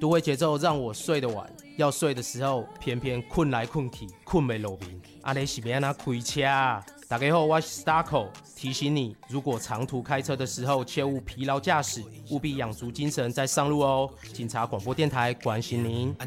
都会节奏让我睡得晚，要睡的时候偏偏困来困去，困没落眠。安尼是要安怎开车啊？大家好，我是 Starco， 提醒你，如果长途开车的时候，切勿疲劳驾驶，务必养足精神再上路哦。警察广播电台关心您。